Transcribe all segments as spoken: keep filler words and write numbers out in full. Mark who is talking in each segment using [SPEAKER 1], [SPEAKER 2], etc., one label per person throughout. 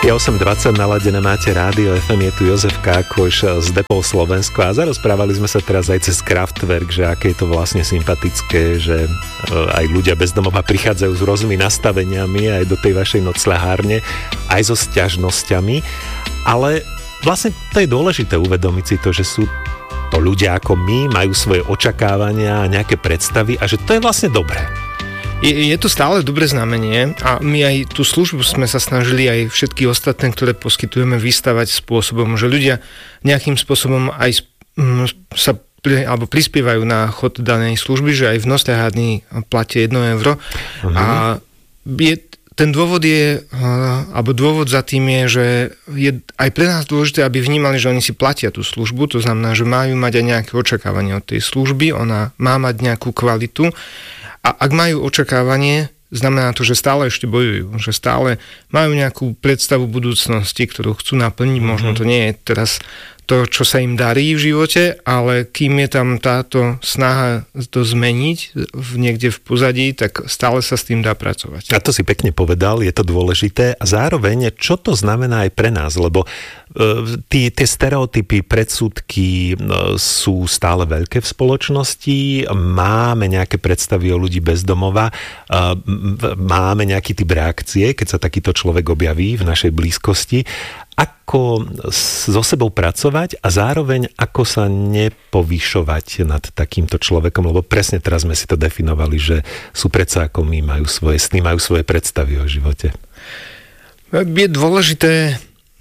[SPEAKER 1] osem dvadsať naladené máte rádio ef em, je tu Jozef Kákoš z Depol Slovensko a zarozprávali sme sa teraz aj cez Kraftwerk, že aké je to vlastne sympatické, že aj ľudia bez domova prichádzajú s rôznymi nastaveniami aj do tej vašej nocľahárne, aj so sťažnosťami, ale vlastne to je dôležité uvedomiť si to, že sú to ľudia ako my, majú svoje očakávania a nejaké predstavy a že to je vlastne dobré.
[SPEAKER 2] Je, je to stále dobré znamenie a my aj tú službu sme sa snažili aj všetky ostatné, ktoré poskytujeme, vystavať spôsobom, že ľudia nejakým spôsobom aj sa pri, alebo prispievajú na chod danej služby, že aj v nocľahárni platia jedno euro. Uh-huh. A je, ten dôvod je, alebo dôvod za tým je, že je aj pre nás dôležité, aby vnímali, že oni si platia tú službu, to znamená, že majú mať aj nejaké očakávanie od tej služby, ona má mať nejakú kvalitu. A ak majú očakávanie, znamená to, že stále ešte bojujú, že stále majú nejakú predstavu budúcnosti, ktorú chcú naplniť. Možno to nie je teraz to, čo sa im darí v živote, ale kým je tam táto snaha to zmeniť v niekde v pozadí, tak stále sa s tým dá pracovať.
[SPEAKER 1] A to si pekne povedal, je to dôležité. A zároveň, čo to znamená aj pre nás, lebo Tí, tie stereotypy, predsudky sú stále veľké v spoločnosti, máme nejaké predstavy o ľudí bez domova, máme nejaký typ reakcie, keď sa takýto človek objaví v našej blízkosti. Ako so sebou pracovať a zároveň ako sa nepovyšovať nad takýmto človekom, lebo presne teraz sme si to definovali, že sú predsa ako my, majú svoje sny, majú svoje predstavy o živote.
[SPEAKER 2] Je dôležité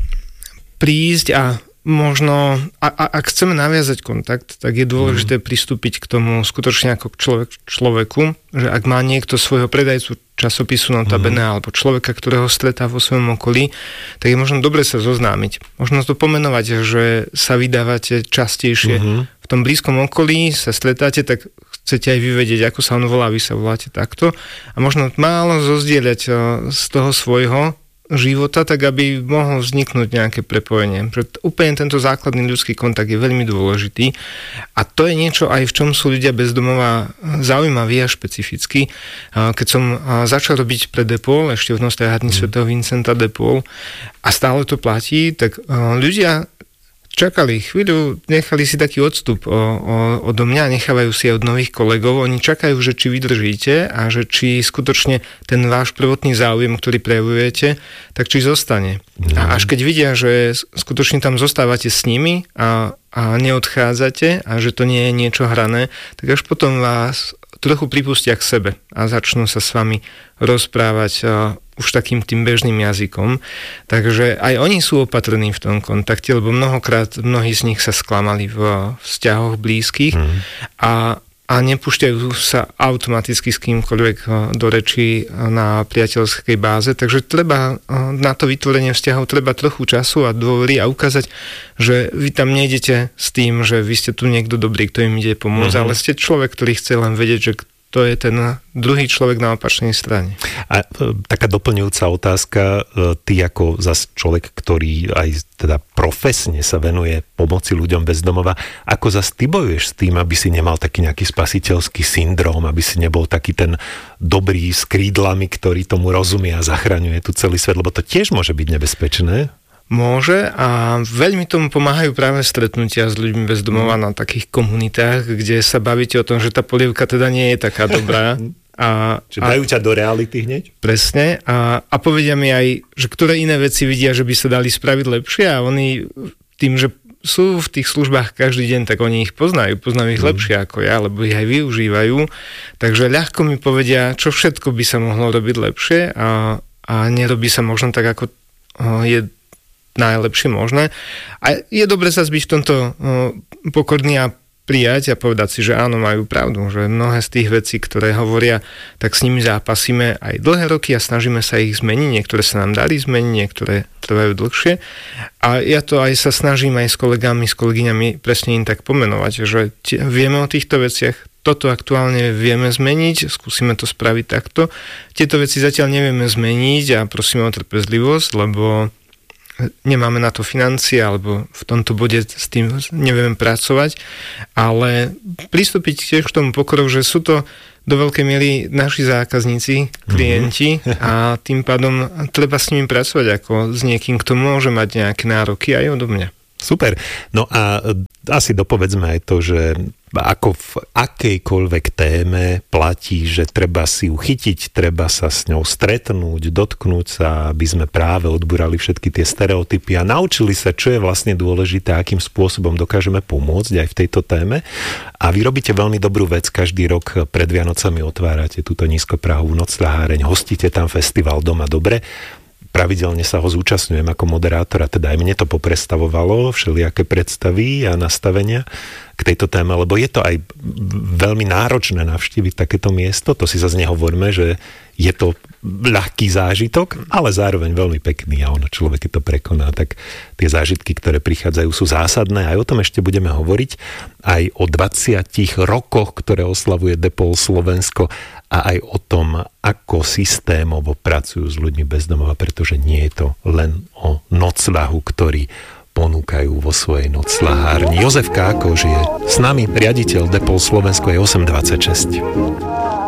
[SPEAKER 2] prísť a možno, a, a, ak chceme naviazať kontakt, tak je dôležité mm. pristúpiť k tomu skutočne ako k človek, človeku, že ak má niekto svojho predajcu časopisu notabene, mm. alebo človeka, ktorého stretá vo svojom okolí, tak je možno dobre sa zoznámiť. Možno to pomenovať, že sa vydávate častejšie mm. v tom blízkom okolí, sa stretáte, tak chcete aj vyvedieť, ako sa on volá, vy sa voláte takto a možno málo zozdieľať z toho svojho života, tak aby mohlo vzniknúť nejaké prepojenie. Že úplne tento základný ľudský kontakt je veľmi dôležitý a to je niečo aj v čom sú ľudia bez domova zaujímaví a špecificky. Keď som začal robiť pre Depol, ešte v nocľahárni mm. svätého Vincenta Depol a stále to platí, tak ľudia čakali chvíľu, nechali si taký odstup o, o, odo mňa, nechávajú si aj od nových kolegov, oni čakajú, že či vydržíte a že či skutočne ten váš prvotný záujem, ktorý prejavujete, tak či zostane. No. A až keď vidia, že skutočne tam zostávate s nimi a, a neodchádzate a že to nie je niečo hrané, tak až potom vás trochu pripustia k sebe a začnú sa s vami rozprávať uh, už takým tým bežným jazykom. Takže aj oni sú opatrní v tom kontakte, lebo mnohokrát mnohí z nich sa sklamali v vzťahoch blízkych mm. a, a nepúšťajú sa automaticky s kýmkoľvek do rečí na priateľskej báze. Takže treba na to vytvorenie vzťahov treba trochu času a dôvery a ukázať, že vy tam nejdete s tým, že vy ste tu niekto dobrý, kto im ide pomôcť, mm-hmm. ale ste človek, ktorý chce len vedieť, že to je ten druhý človek na opačnej strane.
[SPEAKER 1] A e, taká doplňujúca otázka, e, ty ako zas človek, ktorý aj teda profesne sa venuje pomoci ľuďom bez domova, ako zas ty bojuješ s tým, aby si nemal taký nejaký spasiteľský syndrom, aby si nebol taký ten dobrý s krídlami, ktorý tomu rozumie a zachraňuje tu celý svet, lebo to tiež môže byť nebezpečné.
[SPEAKER 2] Môže a veľmi tomu pomáhajú práve stretnutia s ľuďmi bez domova na takých komunitách, kde sa bavíte o tom, že tá polievka teda nie je taká dobrá. A,
[SPEAKER 1] Čiže dajú ťa do reality hneď?
[SPEAKER 2] Presne. A, a povedia mi aj, že ktoré iné veci vidia, že by sa dali spraviť lepšie a oni tým, že sú v tých službách každý deň, tak oni ich poznajú, poznajú ich mm. lepšie ako ja, lebo ich aj využívajú. Takže ľahko mi povedia, čo všetko by sa mohlo robiť lepšie a, a nerobí sa možno tak, ako je najlepšie možné. A je dobre sa zbyť v tomto pokorný a prijať a povedať si, že áno, majú pravdu, že mnohé z tých vecí, ktoré hovoria, tak s nimi zápasíme aj dlhé roky a snažíme sa ich zmeniť. Niektoré sa nám darí zmeniť, niektoré trvajú dlhšie. A ja to aj sa snažím aj s kolegami, s kolegyňami presne im tak pomenovať, že t- vieme o týchto veciach, toto aktuálne vieme zmeniť, skúsime to spraviť takto. Tieto veci zatiaľ nevieme zmeniť a prosíme o trpezlivosť, lebo nemáme na to financie, alebo v tomto bode s tým nevieme pracovať, ale pristúpiť tiež k tomu pokoru, že sú to do veľkej miery naši zákazníci, klienti mm-hmm. a tým pádom treba s nimi pracovať ako s niekým, kto môže mať nejaké nároky aj odo mňa.
[SPEAKER 1] Super. No a asi dopovedzme aj to, že ako v akejkoľvek téme platí, že treba si ju chytiť, treba sa s ňou stretnúť, dotknúť sa, aby sme práve odburali všetky tie stereotypy a naučili sa, čo je vlastne dôležité, akým spôsobom dokážeme pomôcť aj v tejto téme. A vy robíte veľmi dobrú vec, každý rok pred Vianocami otvárate túto nízkoprahovú nocľaháreň, hostíte tam festival Doma dobre. Pravidelne sa ho zúčastňujem ako moderátor a teda aj mne to poprestavovalo, všelijaké predstavy a nastavenia k tejto téme, lebo je to aj veľmi náročné navštíviť takéto miesto, to si zase nehovorme, že je to ľahký zážitok, ale zároveň veľmi pekný a ono človek, keď to prekoná, tak tie zážitky, ktoré prichádzajú, sú zásadné. Aj o tom ešte budeme hovoriť, aj o dvadsiatich rokoch, ktoré oslavuje Depol Slovensko a aj o tom, ako systémovo pracujú s ľuďmi bez domova, pretože nie je to len o nocľahu, ktorý ponúkajú vo svojej nocľahárni. Jozef Kákoš je s nami, riaditeľ Depol Slovensko, je osem dvadsaťšesť.